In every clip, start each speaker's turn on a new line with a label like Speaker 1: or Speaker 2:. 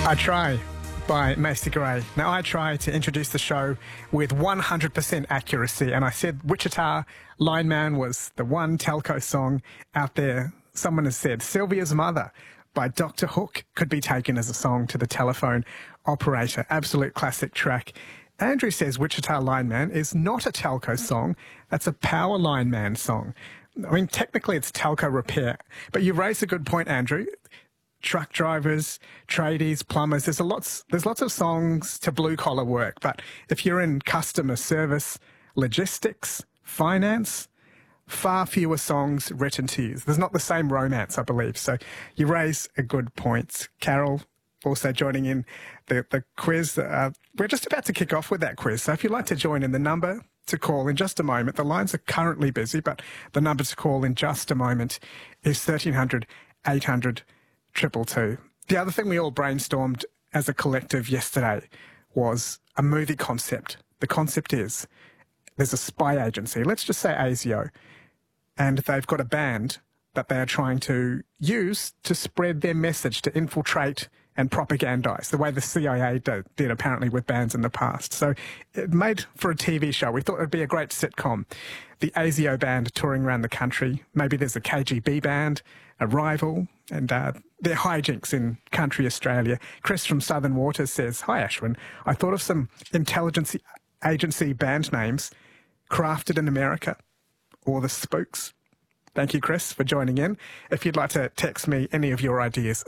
Speaker 1: I Try by Macy Gray. Now, I try to introduce the show with 100% accuracy, and I said Wichita Lineman was the one Telco song out there. Someone has said Sylvia's Mother by Dr. Hook could be taken as a song to the telephone operator. Absolute classic track. Andrew says Wichita Lineman is not a Telco song. That's a Power Lineman song. I mean, technically it's telco repair, but you raise a good point, Andrew. Truck drivers, tradies, plumbers, there's lots of songs to blue collar work, but if you're in customer service, logistics, finance, far fewer songs written to you. There's not the same romance, I believe. So you raise a good point. Carol also joining in the quiz. We're just about to kick off with that quiz. So if you'd like to join in, the number to call in just a moment. The lines are currently busy, but the number to call in just a moment is 1300 800 222. The other thing we all brainstormed as a collective yesterday was a movie concept. The concept is there's a spy agency, let's just say ASIO, and they've got a band that they are trying to use to spread their message, to infiltrate and propagandize, the way the CIA did apparently with bands in the past. So it made for a TV show. We thought it would be a great sitcom. The ASIO band touring around the country. Maybe there's a KGB band, a rival, and their hijinks in country Australia. Chris from Southern Waters says, "Hi Ashwin, I thought of some intelligence agency band names crafted in America, or the Spooks." Thank you, Chris, for joining in. If you'd like to text me any of your ideas,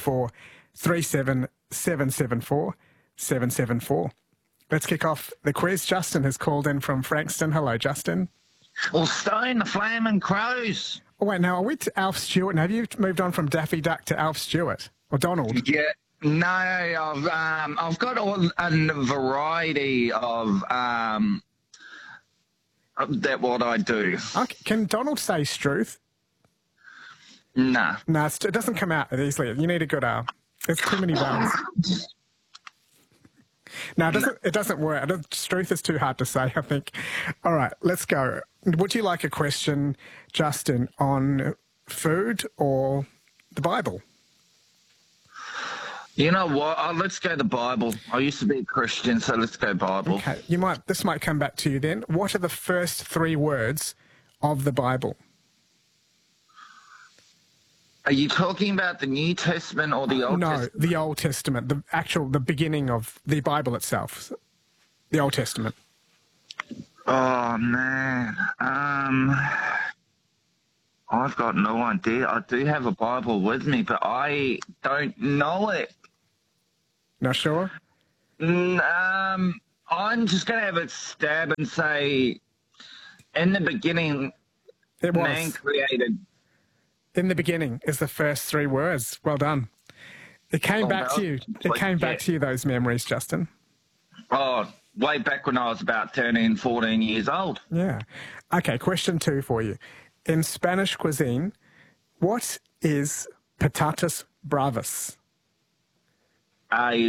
Speaker 1: 0437 774 774. Let's kick off the quiz. Justin has called in from Frankston. Hello, Justin.
Speaker 2: Well, Stone, the Flaming Crows.
Speaker 1: Oh, wait, now are we to Alf Stewart? Now, have you moved on from Daffy Duck to Alf Stewart or Donald?
Speaker 2: Yeah, no, I've got a variety of that what I do.
Speaker 1: Okay. Can Donald say Struth?
Speaker 2: Nah.
Speaker 1: No, it doesn't come out easily. You need a good there's too many vowels. No, it doesn't work. Struth is too hard to say, I think. All right, let's go. Would you like a question, Justin, on food or the Bible?
Speaker 2: You know what? Let's go the Bible. I used to be a Christian, so let's go Bible.
Speaker 1: Okay, this might come back to you then. What are the first three words of the Bible?
Speaker 2: Are you talking about the New Testament or the Old Testament?
Speaker 1: No, the Old Testament, the beginning of the Bible itself, the Old Testament.
Speaker 2: Oh, man. I've got no idea. I do have a Bible with me, but I don't know it.
Speaker 1: Not sure?
Speaker 2: I'm just going to have a stab and say, in the beginning, man created.
Speaker 1: In the beginning is the first three words. Well done. It came back to you. It came back to you, those memories, Justin.
Speaker 2: Oh, way back when I was about 13, 14 years old.
Speaker 1: Yeah. Okay, question 2 for you. In Spanish cuisine, what is patatas bravas?
Speaker 2: A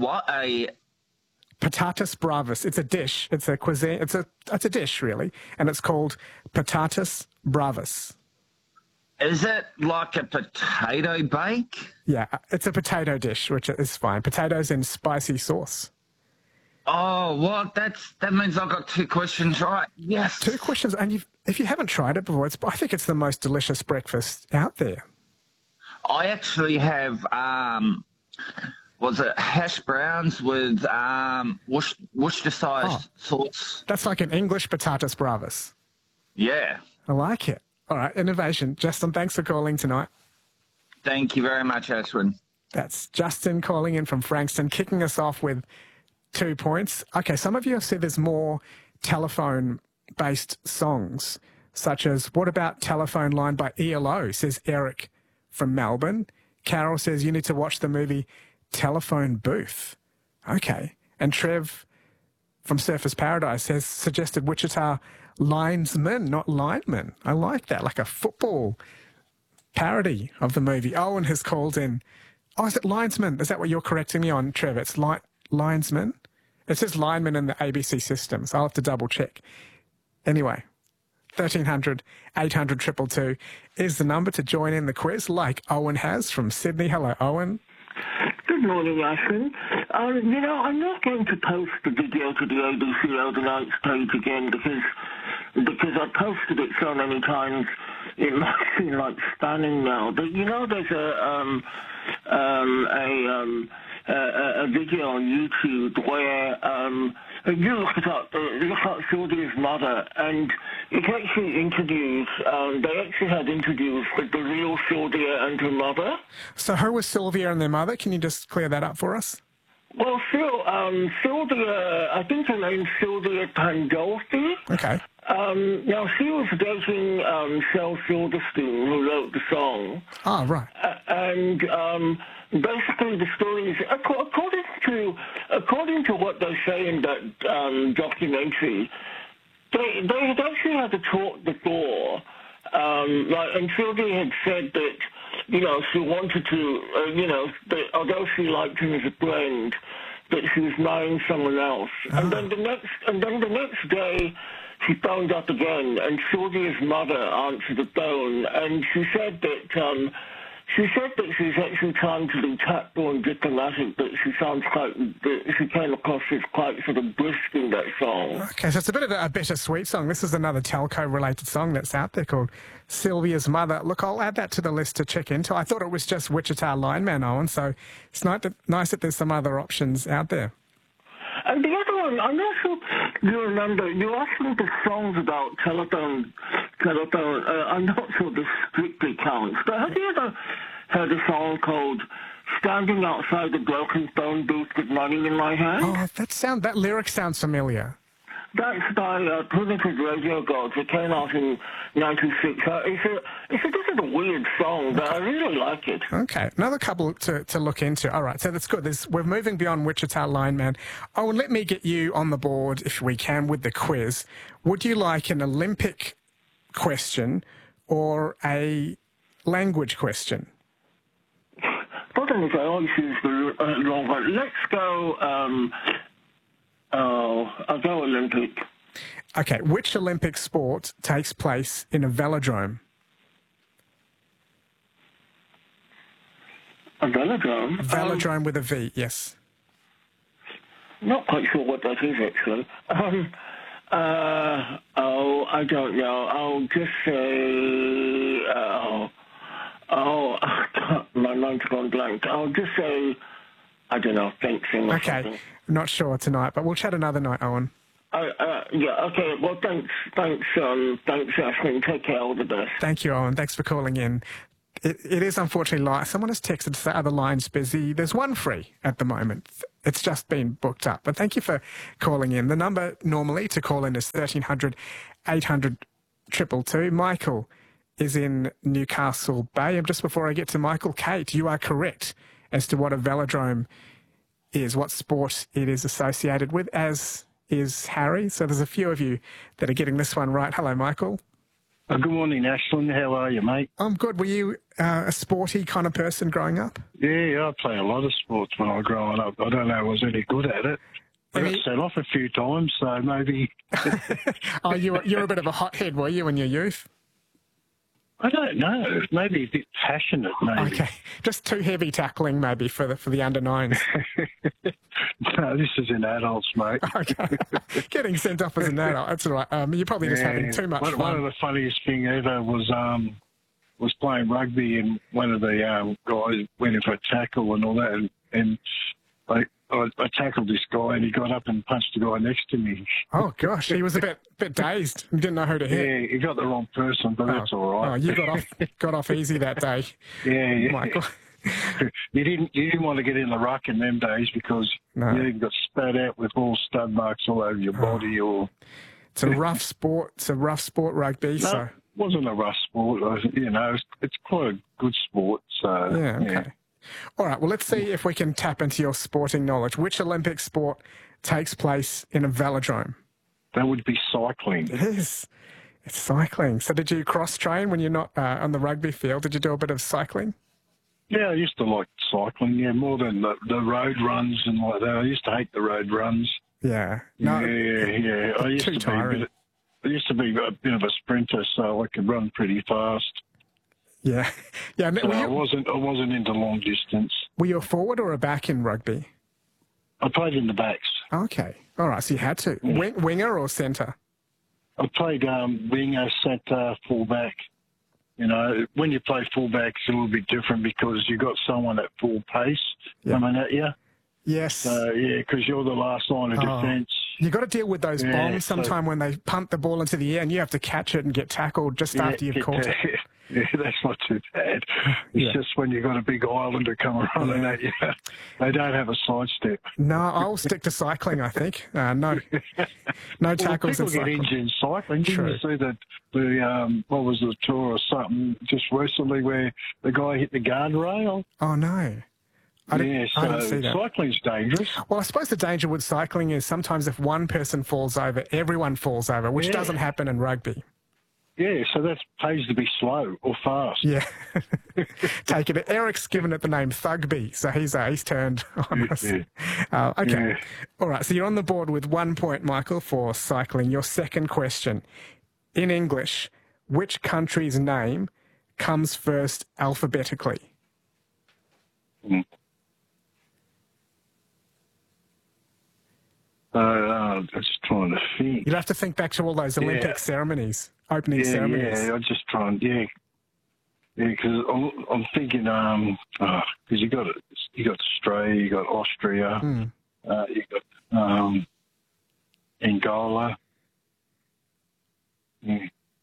Speaker 1: patatas bravas. It's a dish. It's a cuisine. It's a dish, really, and it's called patatas bravas.
Speaker 2: Is it like a potato bake?
Speaker 1: Yeah, it's a potato dish, which is fine. Potatoes in spicy sauce.
Speaker 2: Oh, what? That means I've got 2 questions right. Yes.
Speaker 1: 2 questions, and if you haven't tried it before, I think it's the most delicious breakfast out there.
Speaker 2: I actually have, was it hash browns with Worcestershire sauce?
Speaker 1: That's like an English patatas bravas.
Speaker 2: Yeah.
Speaker 1: I like it. All right, innovation. Justin, thanks for calling tonight.
Speaker 2: Thank you very much, Ashwin.
Speaker 1: That's Justin calling in from Frankston, kicking us off with 2 points. Okay, some of you have said there's more telephone-based songs, such as What About Telephone Line by ELO, says Eric from Melbourne. Carol says you need to watch the movie Telephone Booth. Okay. And Trev from Surfers Paradise has suggested Wichita Linesman, not Lineman. I like that, like a football parody of the movie. Owen has called in. Oh, is it Linesman? Is that what you're correcting me on, Trev? It's Linesman? It says lineman in the ABC system, so I'll have to double check. Anyway, 1300 800 222 is the number to join in the quiz, like Owen has from Sydney. Hello, Owen.
Speaker 3: Good morning, Ashton. I'm not going to post the video to the ABC Elder Nights page again because I've posted it so many times it might seem like spamming now. But there's a video on YouTube where you look it up. It looks like Sylvia's mother, and it actually interviews. They actually had interviews with the real Sylvia and her mother.
Speaker 1: So who was Sylvia and their mother? Can you just clear that up for us?
Speaker 3: Well, Sylvia, I think her name's Sylvia Pandolfi.
Speaker 1: Okay.
Speaker 3: Now, she was dating Shel Silverstein, who wrote the song.
Speaker 1: Oh, right.
Speaker 3: Basically, the story is, according to what they say in that documentary, they had actually had a talk before, and Sylvia had said that, she wanted to, that although she liked him as a friend, that she was marrying someone else. Oh. And then the next day, she phoned up again, and Sylvia's mother answered the phone, and she said that she's actually trying to be tactful and diplomatic, but she came across as quite sort of brisk in that song.
Speaker 1: Okay, so it's a bit of a bittersweet song. This is another Telco-related song that's out there called Sylvia's Mother. Look, I'll add that to the list to check into. I thought it was just Wichita Lineman, Owen, so it's nice that there's some other options out there.
Speaker 3: And the other one, I'm not sure you remember, you asked me the songs about telephone. I'm not sure this strictly counts, but have you ever heard a song called Standing Outside the Broken Phone Booth with Money in My Hand?
Speaker 1: Oh, that lyric sounds familiar.
Speaker 3: That's by Primitive Radio Gods. It came out in 96. It's a bit of a weird song, but I really like it.
Speaker 1: Okay, another couple to look into. All right, so that's good. We're moving beyond Wichita Lineman. Oh, and let me get you on the board, if we can, with the quiz. Would you like an Olympic question or a language question?
Speaker 3: Problem is I always use the wrong one. Let's go... I'll go Olympic.
Speaker 1: Okay, which Olympic sport takes place in a velodrome?
Speaker 3: A velodrome?
Speaker 1: A velodrome with a V, yes.
Speaker 3: Not quite sure what that is, actually. I don't know. I'll just say... my mind's gone blank. I'll just say... I don't know, fencing or something.
Speaker 1: Not sure tonight, but we'll chat another night, Owen.
Speaker 3: Yeah, okay. Well, thanks, Ashwin. Take care, all the best.
Speaker 1: Thank you, Owen. Thanks for calling in. It is unfortunately live. Someone has texted to say other lines busy. There's one free at the moment. It's just been booked up. But thank you for calling in. The number normally to call in is 1300 800 222. Michael is in Newcastle Bay. And just before I get to Michael, Kate, you are correct as to what a velodrome is, what sport it is associated with, as is Harry. So there's a few of you that are getting this one right. Hello, Michael.
Speaker 4: Good morning, Ashland. How are you, mate?
Speaker 1: I'm good. Were you a sporty kind of person growing up?
Speaker 4: Yeah, I play a lot of sports when I was growing up. I don't know I was any good at it. I got set off a few times, so maybe...
Speaker 1: Oh, you're a bit of a hothead, were you, in your youth?
Speaker 4: I don't know. Maybe a bit passionate, maybe.
Speaker 1: Okay. Just too heavy tackling, maybe, for the under-9s.
Speaker 4: No, this is in adults, mate.
Speaker 1: Okay. Getting sent off as an adult, that's all right. You're probably just having too much fun.
Speaker 4: One of the funniest thing ever was playing rugby, and one of the guys went in for a tackle and all that, and I tackled this guy, and he got up and punched the guy next to me.
Speaker 1: Oh gosh, he was a bit dazed. He didn't know who to hit.
Speaker 4: Yeah, he got the wrong person, but that's all right.
Speaker 1: Oh, you got off easy that day.
Speaker 4: Yeah.
Speaker 1: Michael.
Speaker 4: You didn't want to get in the ruck in them days because you got spat out with all stud marks all over your body. Or
Speaker 1: it's a rough sport. It's a rough sport, rugby.
Speaker 4: No, it wasn't a rough sport. It's quite a good sport. So
Speaker 1: yeah, okay. All right, well, let's see if we can tap into your sporting knowledge. Which Olympic sport takes place in a velodrome?
Speaker 4: That would be cycling.
Speaker 1: It is. It's cycling. So did you cross-train when you're not on the rugby field? Did you do a bit of cycling?
Speaker 4: Yeah, I used to like cycling, more than the road runs and like that. I used to hate the road runs.
Speaker 1: Yeah.
Speaker 4: No, yeah. I used to be a bit of a sprinter, so I could run pretty fast.
Speaker 1: Yeah. Yeah.
Speaker 4: So I wasn't into long distance.
Speaker 1: Were you a forward or a back in rugby?
Speaker 4: I played in the backs.
Speaker 1: Okay. All right. So you had to. Winger or centre?
Speaker 4: I played winger, centre, fullback. You know, when you play fullback, it's a little bit different because you got someone at full pace coming at you.
Speaker 1: Yes.
Speaker 4: So, yeah, because you're the last line of defence.
Speaker 1: You got to deal with those bombs sometime when they punt the ball into the air and you have to catch it and get tackled just after you've caught it.
Speaker 4: Yeah, that's not too bad. It's just when you've got a big islander coming running at you. They don't have a sidestep.
Speaker 1: No, I'll stick to cycling, I think. No tackles in cycling.
Speaker 4: People get injured in cycling. Didn't you see the what was the tour or something just recently where the guy hit the guardrail?
Speaker 1: Oh, no. I didn't see that.
Speaker 4: Cycling's dangerous.
Speaker 1: Well, I suppose the danger with cycling is sometimes if one person falls over, everyone falls over, which doesn't happen in rugby.
Speaker 4: Yeah, so that pays to be slow or fast.
Speaker 1: Yeah. Take it. Eric's given it the name Thugby, so he's turned on us. Yeah. Okay. Yeah. All right, so you're on the board with 1 point, Michael, for cycling. Your second question. In English, which country's name comes first alphabetically?
Speaker 4: I'm just trying to think.
Speaker 1: You'd have to think back to all those Olympic ceremonies, opening ceremonies.
Speaker 4: Yeah, I'm just trying. Because I'm thinking, because you got Australia, you got Austria, you got Angola. Yeah.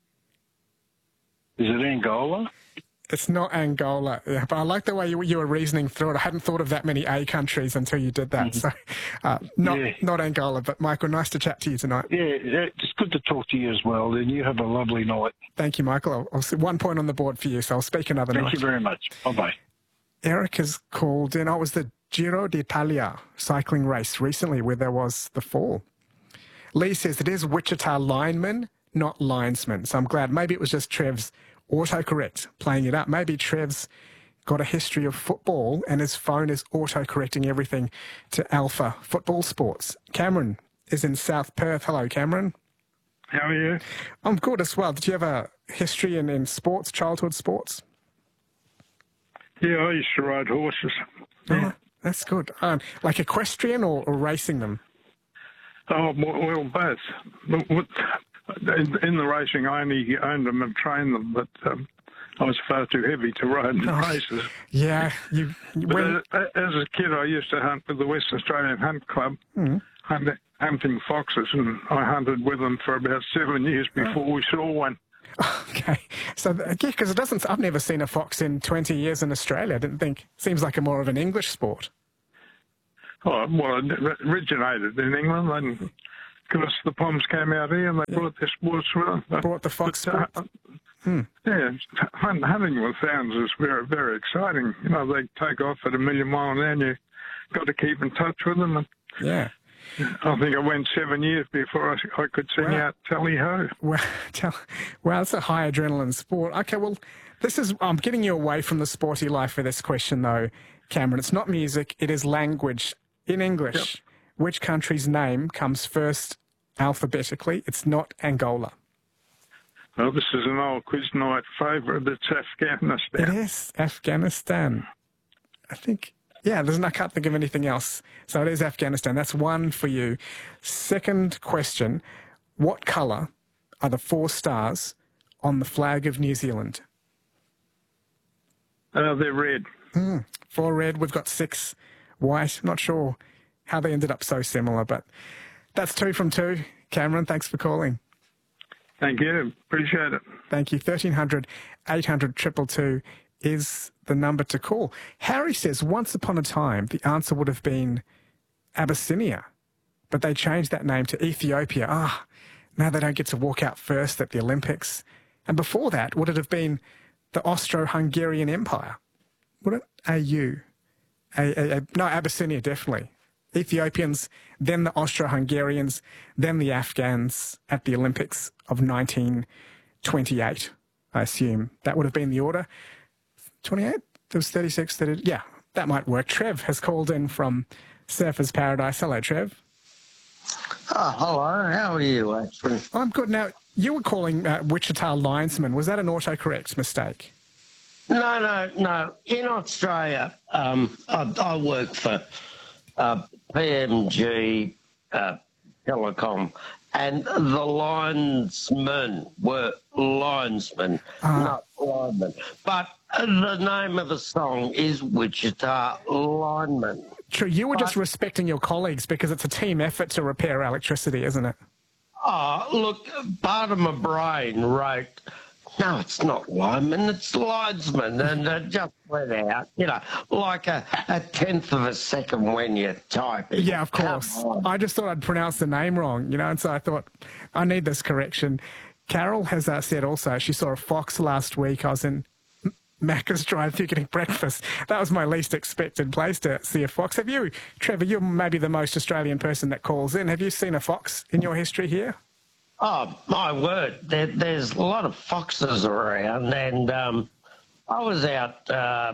Speaker 4: Is it Angola?
Speaker 1: It's not Angola, but I like the way you were reasoning through it. I hadn't thought of that many A countries until you did that. So, not Angola, but Michael, nice to chat to you tonight.
Speaker 4: Yeah, it's good to talk to you as well. And you have a lovely night.
Speaker 1: Thank you, Michael. I'll see 1 point on the board for you, so I'll speak another night.
Speaker 4: Thank you very much. Bye-bye.
Speaker 1: Eric has called in. It was the Giro d'Italia cycling race recently where there was the fall. Lee says it is Wichita lineman, not linesman. So I'm glad. Maybe it was just Trev's autocorrect playing it up. Maybe Trev's got a history of football and his phone is autocorrecting everything to Alpha Football Sports. Cameron is in South Perth. Hello, Cameron.
Speaker 5: How are you?
Speaker 1: I'm good as well. Did you have a history in sports, childhood sports?
Speaker 5: Yeah, I used to ride horses.
Speaker 1: Oh, that's good. Like equestrian or racing them?
Speaker 5: Oh, well, both. In the racing, I only owned them and trained them, but I was far too heavy to ride in races.
Speaker 1: Yeah.
Speaker 5: As a kid, I used to hunt with the West Australian Hunt Club, hunting foxes, and I hunted with them for about 7 years before we saw one.
Speaker 1: Okay. So, because I've never seen a fox in 20 years in Australia. I didn't think. Seems like more of an English sport.
Speaker 5: Oh, well, it originated in England, and of course the Poms came out here and they brought their sports with them.
Speaker 1: Brought the fox sport?
Speaker 5: Yeah, hunting with hounds is very, very exciting. You know, they take off at 1,000,000 miles an hour and you've got to keep in touch with them. And
Speaker 1: yeah.
Speaker 5: I think I went 7 years before I could sing out Tally Ho.
Speaker 1: Well, it's a high adrenaline sport. Okay, well, I'm getting you away from the sporty life for this question, though, Cameron. It's not music, it is language. In English, which country's name comes first alphabetically? It's not Angola.
Speaker 5: Well, this is an old quiz night favourite. It's Afghanistan.
Speaker 1: It is Afghanistan. I think, I can't think of anything else. So it is Afghanistan. That's one for you. Second question, what colour are the 4 stars on the flag of New Zealand?
Speaker 5: They're red.
Speaker 1: 4 red. We've got 6 white. Not sure how they ended up so similar, but that's 2 from 2. Cameron, thanks for calling.
Speaker 5: Thank you. Appreciate it.
Speaker 1: Thank you. 1300 800 222 is the number to call. Harry says once upon a time the answer would have been Abyssinia, but they changed that name to Ethiopia. Now they don't get to walk out first at the Olympics. And before that, would it have been the Austro-Hungarian Empire? Would it? No, Abyssinia, definitely. Ethiopians, then the Austro-Hungarians, then the Afghans at the Olympics of 1928, I assume. That would have been the order. 28? There was 36. Yeah, that might work. Trev has called in from Surfers Paradise. Hello, Trev.
Speaker 6: Oh, hello. How are you, actually?
Speaker 1: I'm good. Now, you were calling Wichita linesman. Was that an autocorrect mistake?
Speaker 6: No. In Australia, I work for PMG Telecom, and the linesmen were linesmen, not linemen. But the name of the song is Wichita Lineman.
Speaker 1: True, you were just respecting your colleagues because it's a team effort to repair electricity, isn't it?
Speaker 6: Oh, look, part of my brain wrote, no, it's not lineman, it's linesman, and it just went out, like a tenth of a second when you're typing.
Speaker 1: Yeah, of course. I just thought I'd pronounce the name wrong, and so I thought, I need this correction. Carol has said also she saw a fox last week. I was in Macca's drive-thru getting breakfast. That was my least expected place to see a fox. Have you, Trevor, you're maybe the most Australian person that calls in. Have you seen a fox in your history here?
Speaker 6: Oh, my word. There's a lot of foxes around, and I was out,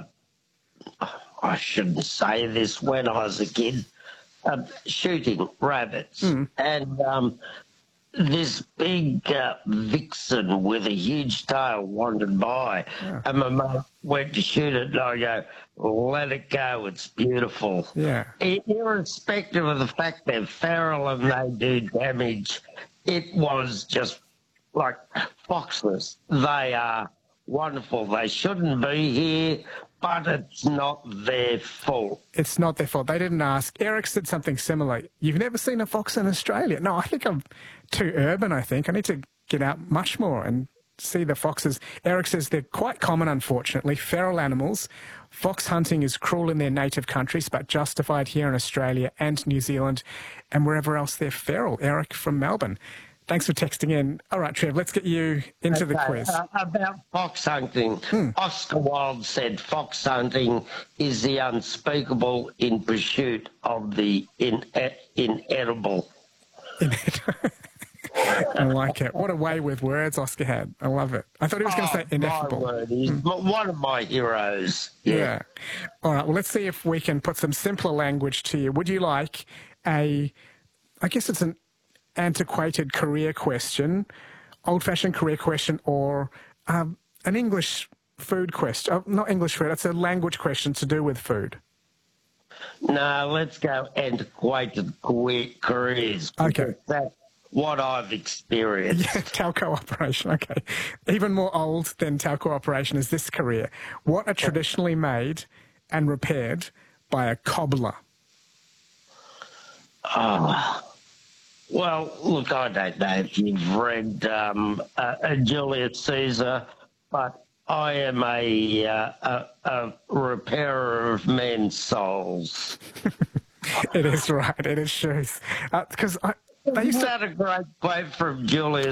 Speaker 6: I shouldn't say this, when I was a kid, shooting rabbits. And this big vixen with a huge tail wandered by, and my mate went to shoot it, and I go, let it go, it's beautiful.
Speaker 1: Yeah.
Speaker 6: Irrespective of the fact they're feral and they do damage, it was just like foxes. They are wonderful. They shouldn't be here, but it's not their fault.
Speaker 1: It's not their fault. They didn't ask. Eric said something similar. You've never seen a fox in Australia? No, I think I'm too urban, I think. I need to get out much more and see the foxes. Eric says they're quite common, unfortunately, feral animals. Fox hunting is cruel in their native countries, but justified here in Australia and New Zealand and wherever else they're feral. Eric from Melbourne. Thanks for texting in. All right, Trev, let's get you into the quiz.
Speaker 6: About fox hunting, Oscar Wilde said fox hunting is the unspeakable in pursuit of the inedible.
Speaker 1: I like it. What a way with words Oscar had. I love it. I thought he was going to say ineffable.
Speaker 6: My word, he's one of my heroes.
Speaker 1: Yeah. All right, well, let's see if we can put some simpler language to you. Would you like I guess it's an antiquated career question, old-fashioned career question, or an English food question? Not English food, it's a language question to do with food.
Speaker 6: No, let's go antiquated careers.
Speaker 1: Okay.
Speaker 6: That's what I've experienced.
Speaker 1: Yeah, telco operation, okay. Even more old than telco operation is this career. What are traditionally made and repaired by a cobbler?
Speaker 6: Well, look, I don't know if you've read Julius Caesar, but I am a repairer of men's souls.
Speaker 1: It is right. It is shoes. Because they used to...
Speaker 6: Isn't that a great quote from Julius